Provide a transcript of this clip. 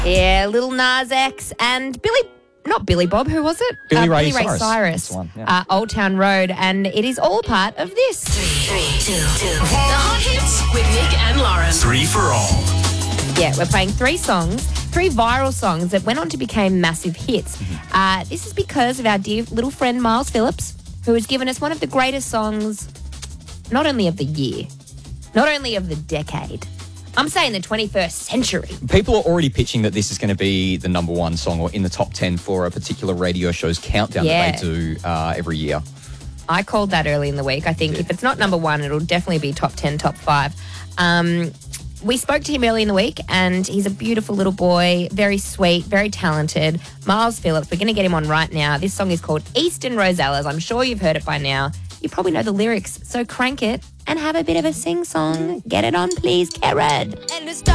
Yeah, Lil Nas X and not Billy Bob, who was it? Billy Ray Cyrus. That's the one, yeah. Old Town Road, and it is all part of this. 3, 2, 2. The Hot Hits with Nick and Lauren. 3 for all. Yeah, we're playing 3 songs, 3 viral songs that went on to become massive hits. This is because of our dear little friend Miles Phillips, who has given us one of the greatest songs, not only of the year, not only of the decade, I'm saying the 21st century. People are already pitching that this is going to be the number 1 song or in the top 10 for a particular radio show's countdown that they do every year. I called that early in the week. I think if it's not number 1, it'll definitely be top 10, top 5. We spoke to him early in the week, and he's a beautiful little boy, very sweet, very talented. Miles Phillips, we're going to get him on right now. This song is called Eastern Rosellas. I'm sure you've heard it by now. You probably know the lyrics, so crank it and have a bit of a sing-song. Get it on, please, Karen.